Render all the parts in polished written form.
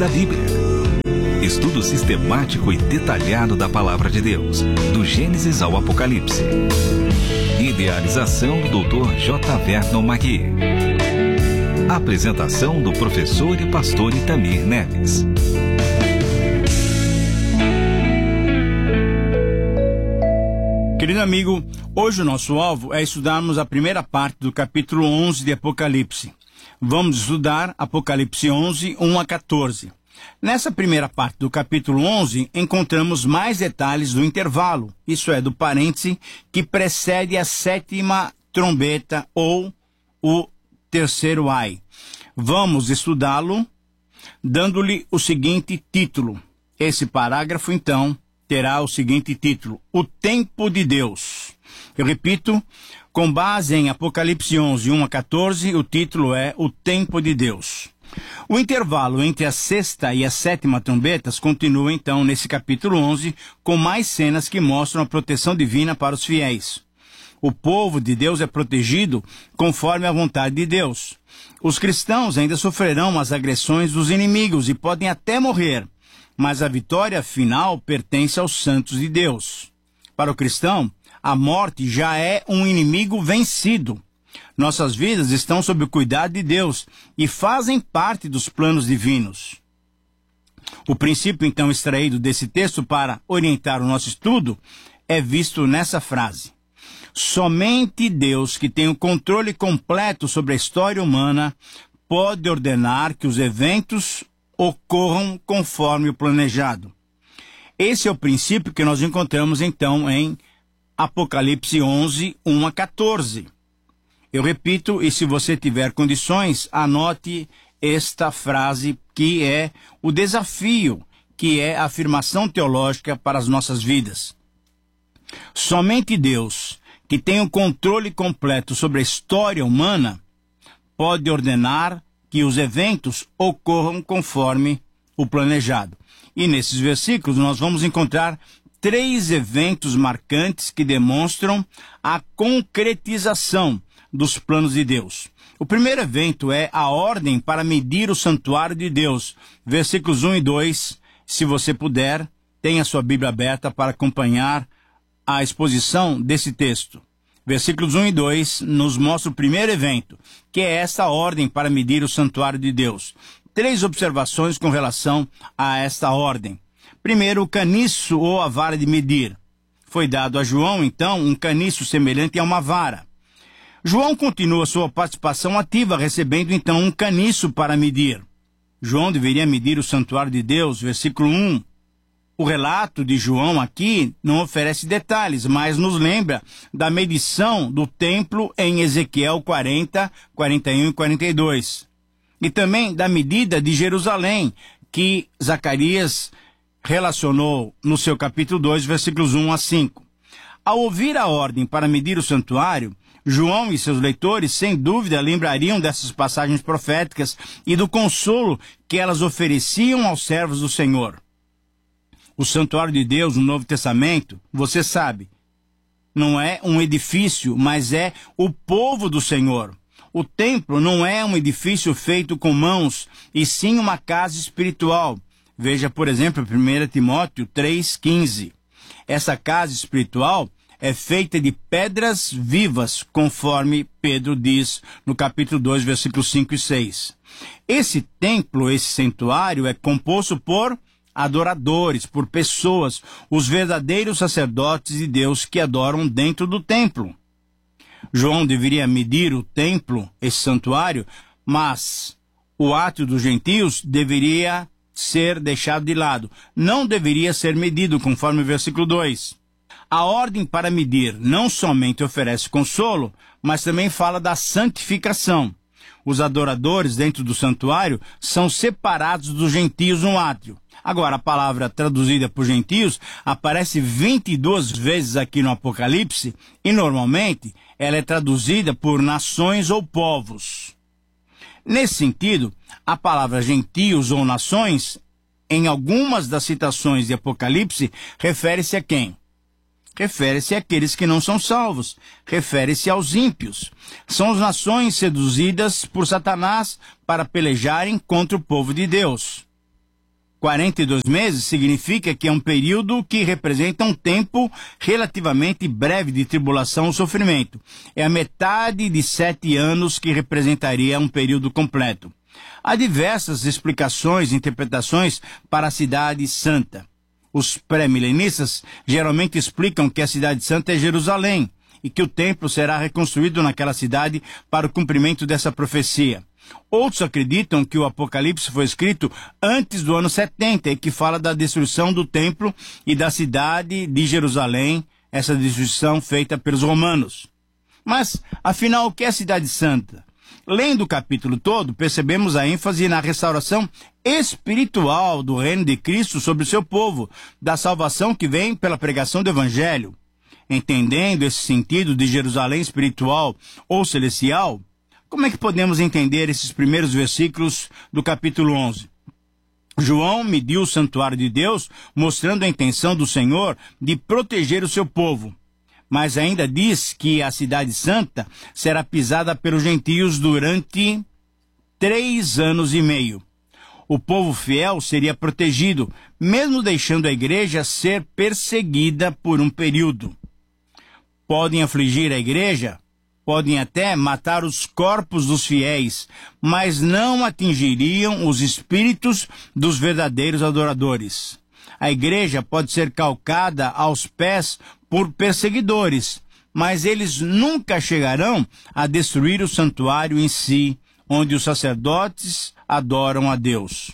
da Bíblia. Estudo sistemático e detalhado da Palavra de Deus, do Gênesis ao Apocalipse. Idealização do Dr. J. Vernon Magui. Apresentação do professor e pastor Itamir Neves. Querido amigo, hoje o nosso alvo é estudarmos a primeira parte do capítulo 11 de Apocalipse. Vamos estudar Apocalipse 11, 1 a 14. Nessa primeira parte do capítulo 11, encontramos mais detalhes do intervalo, isso é, do parêntese que precede a sétima trombeta ou o terceiro ai. Vamos estudá-lo dando-lhe o seguinte título. Esse parágrafo, então, terá o seguinte título: O Tempo de Deus. Eu repito, com base em Apocalipse 11, 1 a 14, o título é O Tempo de Deus. O intervalo entre a sexta e a sétima trombetas continua, então, nesse capítulo 11, com mais cenas que mostram a proteção divina para os fiéis. O povo de Deus é protegido conforme a vontade de Deus. Os cristãos ainda sofrerão as agressões dos inimigos e podem até morrer, mas a vitória final pertence aos santos de Deus. Para o cristão, a morte já é um inimigo vencido. Nossas vidas estão sob o cuidado de Deus e fazem parte dos planos divinos. O princípio, então, extraído desse texto para orientar o nosso estudo é visto nessa frase: somente Deus, que tem o controle completo sobre a história humana, pode ordenar que os eventos ocorram conforme o planejado. Esse é o princípio que nós encontramos, então, em Apocalipse 11, 1 a 14. Eu repito, e se você tiver condições, anote esta frase que é o desafio, que é a afirmação teológica para as nossas vidas. Somente Deus, que tem o controle completo sobre a história humana, pode ordenar que os eventos ocorram conforme o planejado. E nesses versículos nós vamos encontrar 3 eventos marcantes que demonstram a concretização dos planos de Deus. O primeiro evento é a ordem para medir o santuário de Deus. Versículos 1 e 2, se você puder, tenha sua Bíblia aberta para acompanhar a exposição desse texto. Versículos 1 e 2 nos mostra o primeiro evento, que é essa ordem para medir o santuário de Deus. 3 observações com relação a esta ordem. Primeiro, o caniço ou a vara de medir. Foi dado a João, então, um caniço semelhante a uma vara. João continua sua participação ativa, recebendo, então, um caniço para medir. João deveria medir o santuário de Deus, versículo 1. O relato de João aqui não oferece detalhes, mas nos lembra da medição do templo em Ezequiel 40, 41 e 42. E também da medida de Jerusalém, que Zacarias relacionou no seu capítulo 2, versículos 1 a 5. Ao ouvir a ordem para medir o santuário, João e seus leitores, sem dúvida, lembrariam dessas passagens proféticas e do consolo que elas ofereciam aos servos do Senhor. O santuário de Deus no Novo Testamento, você sabe, não é um edifício, mas é o povo do Senhor. O templo não é um edifício feito com mãos, e sim uma casa espiritual. Veja, por exemplo, 1 Timóteo 3,15. Essa casa espiritual é feita de pedras vivas, conforme Pedro diz no capítulo 2, versículos 5 e 6. Esse templo, esse santuário, é composto por adoradores, por pessoas, os verdadeiros sacerdotes de Deus que adoram dentro do templo. João deveria medir o templo, esse santuário, mas o átrio dos gentios deveria ser deixado de lado. Não deveria ser medido, conforme o versículo 2. A ordem para medir não somente oferece consolo, mas também fala da santificação. Os adoradores dentro do santuário são separados dos gentios no átrio. Agora, a palavra traduzida por gentios aparece 22 vezes aqui no Apocalipse e, normalmente, ela é traduzida por nações ou povos. Nesse sentido, a palavra gentios ou nações, em algumas das citações de Apocalipse, refere-se a quem? Refere-se àqueles que não são salvos, refere-se aos ímpios. São as nações seduzidas por Satanás para pelejarem contra o povo de Deus. 42 meses significa que é um período que representa um tempo relativamente breve de tribulação ou sofrimento. É a metade de 7 anos que representaria um período completo. Há diversas explicações e interpretações para a Cidade Santa. Os pré-milenistas geralmente explicam que a Cidade Santa é Jerusalém e que o templo será reconstruído naquela cidade para o cumprimento dessa profecia. Outros acreditam que o Apocalipse foi escrito antes do ano 70 e que fala da destruição do templo e da cidade de Jerusalém, essa destruição feita pelos romanos. Mas, afinal, o que é a Cidade Santa? Lendo o capítulo todo, percebemos a ênfase na restauração espiritual do reino de Cristo sobre o seu povo, da salvação que vem pela pregação do Evangelho. Entendendo esse sentido de Jerusalém espiritual ou celestial, como é que podemos entender esses primeiros versículos do capítulo 11? João mediu o santuário de Deus, mostrando a intenção do Senhor de proteger o seu povo. Mas ainda diz que a Cidade Santa será pisada pelos gentios durante 3 anos e meio. O povo fiel seria protegido, mesmo deixando a igreja ser perseguida por um período. Podem afligir a igreja, podem até matar os corpos dos fiéis, mas não atingiriam os espíritos dos verdadeiros adoradores. A igreja pode ser calcada aos pés por perseguidores, mas eles nunca chegarão a destruir o santuário em si, onde os sacerdotes adoram a Deus.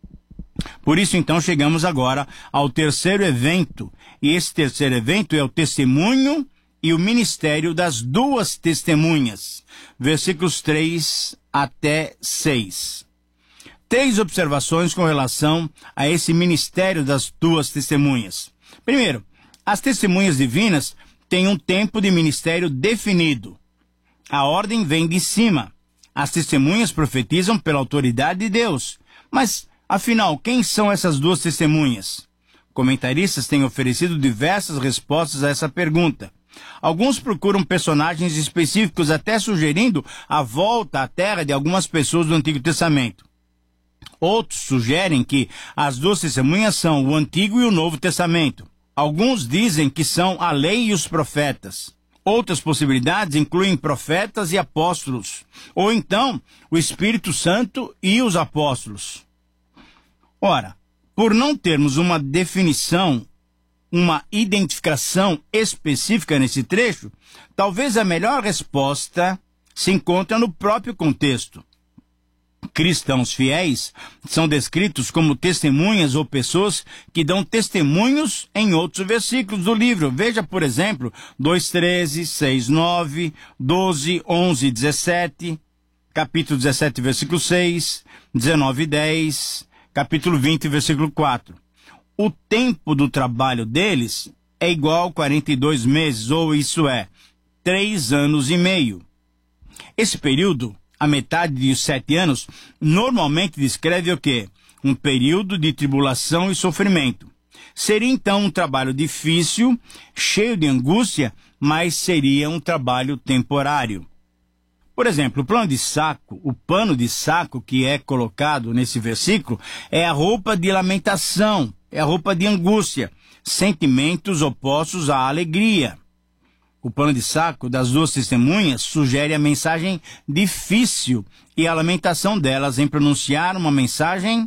Por isso, então, chegamos agora ao terceiro evento, e esse terceiro evento é o testemunho e o ministério das 2 testemunhas, versículos 3 até 6. 3 observações com relação a esse ministério das 2 testemunhas. Primeiro, as testemunhas divinas têm um tempo de ministério definido. A ordem vem de cima. As testemunhas profetizam pela autoridade de Deus. Mas, afinal, quem são essas 2 testemunhas? Comentaristas têm oferecido diversas respostas a essa pergunta. Alguns procuram personagens específicos, até sugerindo a volta à terra de algumas pessoas do Antigo Testamento. Outros sugerem que as 2 testemunhas são o Antigo e o Novo Testamento. Alguns dizem que são a lei e os profetas. Outras possibilidades incluem profetas e apóstolos, ou então o Espírito Santo e os apóstolos. Ora, por não termos uma definição, uma identificação específica nesse trecho, talvez a melhor resposta se encontra no próprio contexto. Cristãos fiéis são descritos como testemunhas ou pessoas que dão testemunhos em outros versículos do livro. Veja, por exemplo, 2:13, 6:9, 12, 11, 17, capítulo 17, versículo 6, 19:10, capítulo 20, versículo 4. O tempo do trabalho deles é igual a 42 meses, ou isso é, 3 anos e meio. Esse período, a metade de 7 anos, normalmente descreve o quê? Um período de tribulação e sofrimento. Seria então um trabalho difícil, cheio de angústia, mas seria um trabalho temporário. Por exemplo, o pano de saco que é colocado nesse versículo é a roupa de lamentação, é a roupa de angústia, sentimentos opostos à alegria. O pano de saco das 2 testemunhas sugere a mensagem difícil e a lamentação delas em pronunciar uma mensagem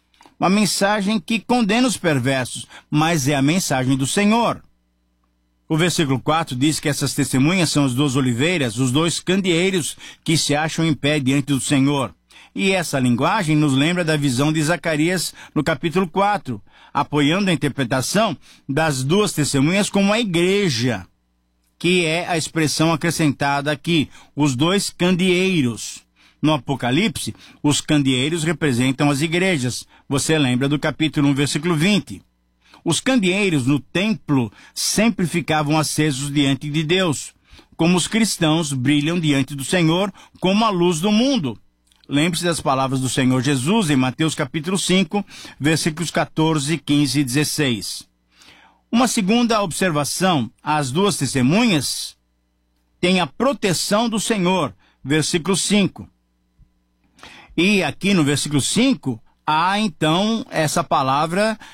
que condena os perversos, mas é a mensagem do Senhor. O versículo 4 diz que essas testemunhas são as 2 oliveiras, os 2 candeeiros que se acham em pé diante do Senhor. E essa linguagem nos lembra da visão de Zacarias no capítulo 4, apoiando a interpretação das 2 testemunhas como a igreja, que é a expressão acrescentada aqui, os 2 candeeiros. No Apocalipse, os candeeiros representam as igrejas. Você lembra do capítulo 1, versículo 20. Os candeeiros no templo sempre ficavam acesos diante de Deus, como os cristãos brilham diante do Senhor como a luz do mundo. Lembre-se das palavras do Senhor Jesus em Mateus capítulo 5, versículos 14, 15 e 16. Uma segunda observação, as 2 testemunhas têm a proteção do Senhor, versículo 5. E aqui no versículo 5, há então essa palavra